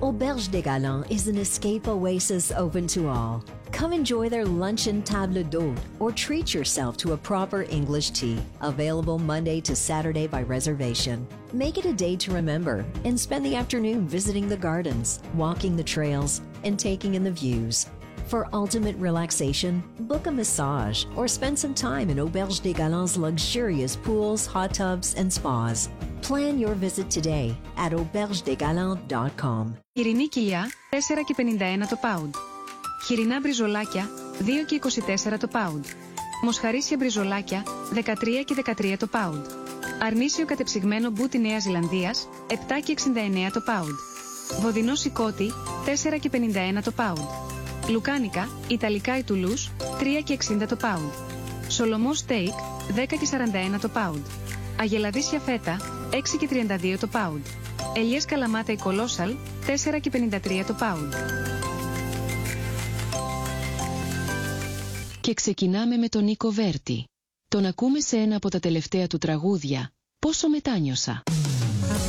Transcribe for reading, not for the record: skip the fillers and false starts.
Auberge des Galants is an escape oasis open to all. Come enjoy their luncheon table d'hôte or treat yourself to a proper English tea. Available Monday to Saturday by reservation. Make it a day to remember and spend the afternoon visiting the gardens, walking the trails, and taking in the views. For ultimate relaxation, book a massage or spend some time in Auberge des Galants' luxurious pools, hot tubs, and spas. Plan your visit today at aubergedesgalants.com. Χοιρινή κοιλιά, 4,51 το pound. Χοιρινά μπριζολάκια, 2,24 το pound. Μοσχαρίσια μπριζολάκια, 13,13 το pound. Αρνίσιο κατεψυγμένο μπούτι Νέας Ζηλανδίας, 7,69 το pound. Βοδινό σικότι, 4,51 το pound. Λουκάνικα, Ιταλικά ή Τουλούς, 3,60 το pound. Σολομό στέικ, 10,41 το pound. Αγελαδίσια φέτα, 6,32 το pound. Ελιές καλαμάτα ή κολόσαλ, 4,53 το pound. Και ξεκινάμε με τον Νίκο Βέρτη. Τον ακούμε σε ένα από τα τελευταία του τραγούδια, «Πόσο μετάνιωσα».